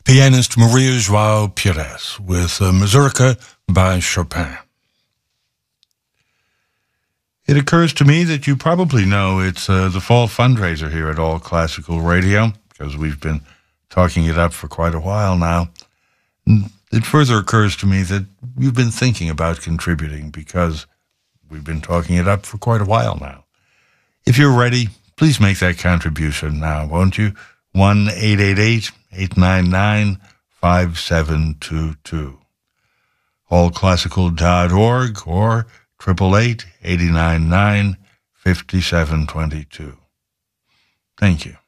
pianist Maria João Pires with Mazurka by Chopin. It occurs to me that you probably know it's the fall fundraiser here at All Classical Radio, because we've been talking it up for quite a while now. It further occurs to me that you've been thinking about contributing, because we've been talking it up for quite a while now. If you're ready, please make that contribution now, won't you? 1-888-899-5722. allclassical.org or 888-899-5722. Thank you.